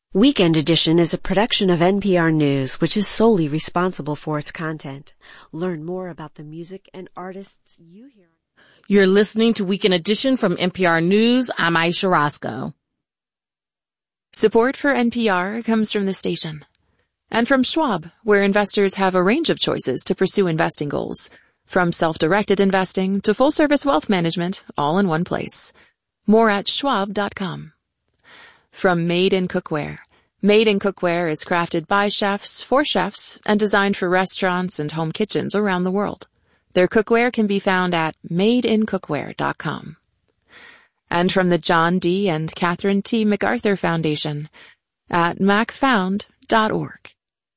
Weekend Edition is a production of NPR News, which is solely responsible for its content. Learn more about the music and artists you hear. You're listening to Weekend Edition from NPR News. I'm Aisha Roscoe. Support for NPR comes from the station. And from Schwab, where investors have a range of choices to pursue investing goals. From self-directed investing to full-service wealth management, all in one place. More at schwab.com. From Made in Cookware. Made in Cookware is crafted by chefs, for chefs, and designed for restaurants and home kitchens around the world. Their cookware can be found at madeincookware.com. And from the John D. and Catherine T. MacArthur Foundation at macfound.org.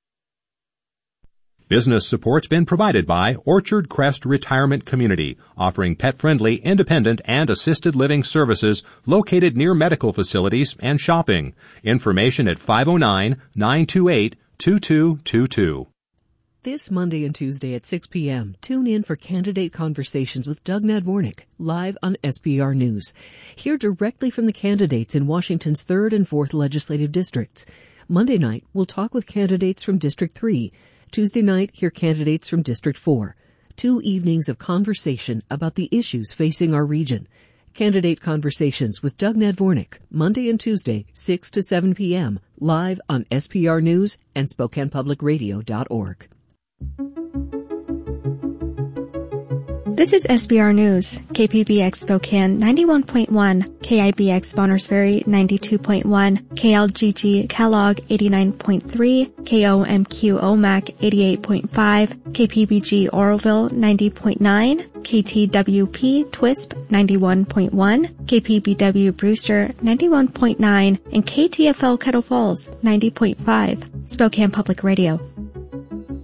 Business support's been provided by Orchard Crest Retirement Community, offering pet-friendly, independent, and assisted living services located near medical facilities and shopping. Information at 509-928-2222. This Monday and Tuesday at 6 p.m., tune in for Candidate Conversations with Doug Nadwornik, live on SBR News. Hear directly from the candidates in Washington's 3rd and 4th legislative districts. Monday night, we'll talk with candidates from District 3. Tuesday night, hear candidates from District 4. 2 evenings of conversation about the issues facing our region. Candidate Conversations with Doug Nadwornik, Monday and Tuesday, 6 to 7 p.m., live on SPR News and SpokanePublicRadio.org. This is SBR News, KPBX Spokane 91.1, KIBX Bonners Ferry 92.1, KLGG Kellogg 89.3, KOMQ Omak 88.5, KPBG Oroville 90.9, KTWP Twisp 91.1, KPBW Brewster 91.9, and KTFL Kettle Falls 90.5, Spokane Public Radio.